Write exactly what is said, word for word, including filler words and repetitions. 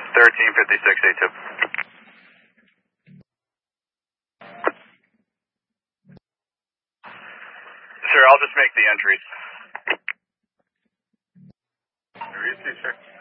thirteen fifty-six A two. Sir, I'll just make the entries. Sure.